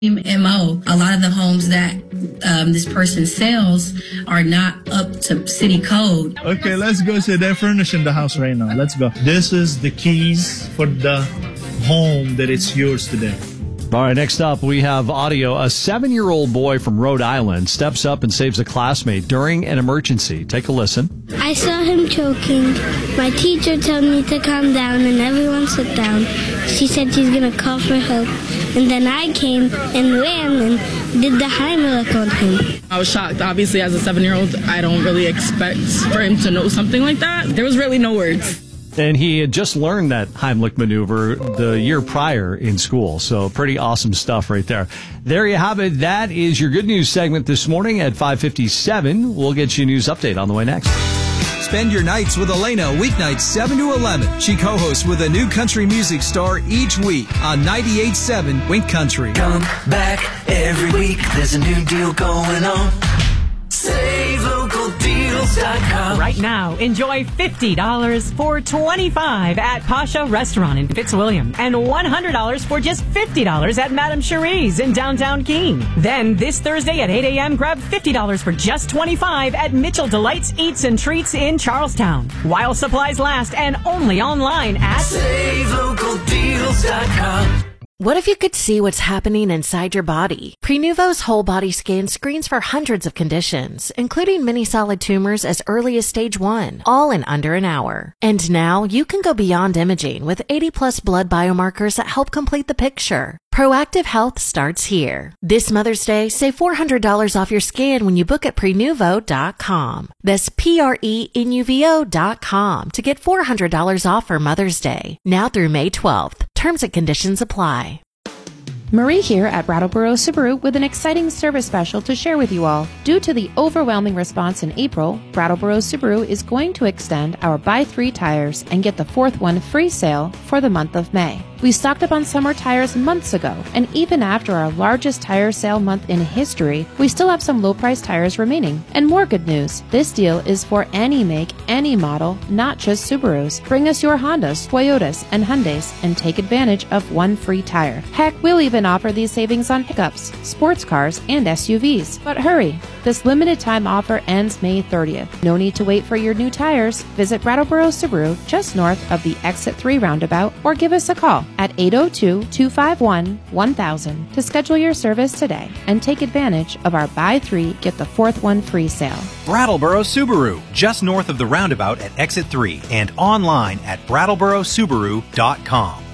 MO. A lot of the homes that this person sells are not up to city code. Okay, let's go. So they're furnishing the house right now. Let's go. This is the keys for the home that is yours today. All right, next up, we have audio. A 7-year-old boy from Rhode Island steps up and saves a classmate during an emergency. Take a listen. I saw him choking. My teacher told me to calm down and everyone sit down. She said she's going to call for help. And then I came and ran and did the Heimlich on him. I was shocked. Obviously, as a 7-year-old, I don't really expect for him to know something like that. There was really no words. And he had just learned that Heimlich maneuver the year prior in school. So pretty awesome stuff right there. There you have it. That is your good news segment this morning at 5:57. We'll get you a news update on the way next. Spend your nights with Elena, weeknights 7 to 11. She co-hosts with a new country music star each week on 98.7 Wink Country. Come back every week. There's a new deal going on. SaveLocalDeals.com. Right now, enjoy $50 for $25 at Pasha Restaurant in Fitzwilliam and $100 for just $50 at Madame Cherie's in downtown Keene. Then this Thursday at 8 a.m., grab $50 for just $25 at Mitchell Delights Eats and Treats in Charlestown. While supplies last and only online at SaveLocalDeals.com. What if you could see what's happening inside your body? Prenuvo's whole body scan screens for hundreds of conditions, including many solid tumors as early as stage 1, all in under an hour. And now you can go beyond imaging with 80+ blood biomarkers that help complete the picture. Proactive health starts here. This Mother's Day, save $400 off your scan when you book at Prenuvo.com. That's Prenuvo.com to get $400 off for Mother's Day. Now through May 12th. Terms and conditions apply. Marie here at Brattleboro Subaru with an exciting service special to share with you all. Due to the overwhelming response in April, Brattleboro Subaru is going to extend our buy 3 tires and get the 4th one free sale for the month of May. We stocked up on summer tires months ago, and even after our largest tire sale month in history, we still have some low-priced tires remaining. And more good news, this deal is for any make, any model, not just Subarus. Bring us your Hondas, Toyotas, and Hyundais and take advantage of one free tire. Heck, we'll even offer these savings on pickups, sports cars, and SUVs. But hurry, this limited time offer ends May 30th. No need to wait for your new tires. Visit Brattleboro Subaru just north of the Exit 3 roundabout or give us a call at 802-251-1000 to schedule your service today and take advantage of our buy 3, get the 4th one free sale. Brattleboro Subaru, just north of the roundabout at Exit 3 and online at BrattleboroSubaru.com.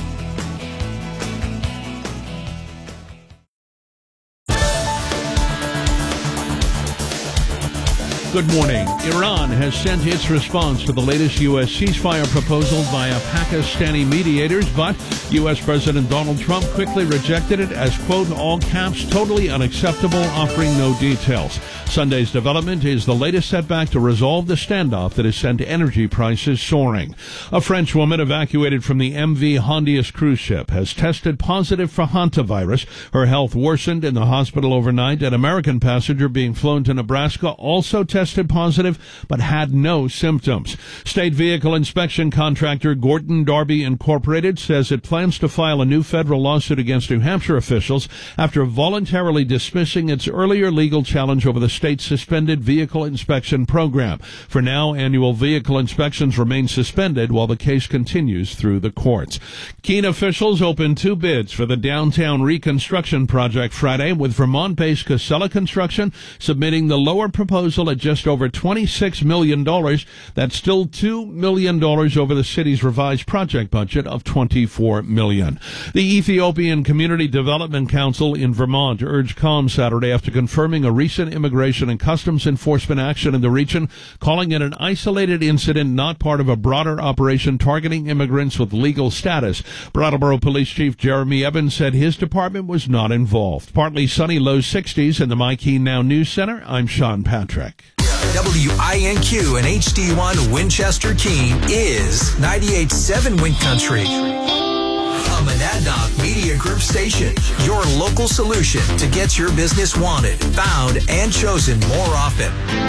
Good morning. Iran has sent its response to the latest U.S. ceasefire proposal via Pakistani mediators, but U.S. President Donald Trump quickly rejected it as, quote, all caps, totally unacceptable, offering no details. Sunday's development is the latest setback to resolve the standoff that has sent energy prices soaring. A French woman evacuated from the MV Hondius cruise ship has tested positive for hantavirus. Her health worsened in the hospital overnight. An American passenger being flown to Nebraska also tested positive but had no symptoms. State vehicle inspection contractor Gordon Darby Incorporated says it plans to file a new federal lawsuit against New Hampshire officials after voluntarily dismissing its earlier legal challenge over the state's suspended vehicle inspection program. For now, annual vehicle inspections remain suspended while the case continues through the courts. Keene officials opened 2 bids for the downtown reconstruction project Friday, with Vermont-based Casella Construction submitting the lower proposal at just over $26 million. That's still $2 million over the city's revised project budget of $24 million. The Ethiopian Community Development Council in Vermont urged calm Saturday after confirming a recent immigration and customs enforcement action in the region, calling it an isolated incident, not part of a broader operation targeting immigrants with legal status. Brattleboro Police Chief Jeremy Evans said his department was not involved. Partly sunny, low 60s in the My Keene Now News Center. I'm Sean Patrick. WINQ and HD1 Winchester Keene is 98.7 Wink Country. A Monadnock Media Group station, your local solution to get your business wanted, found, and chosen more often.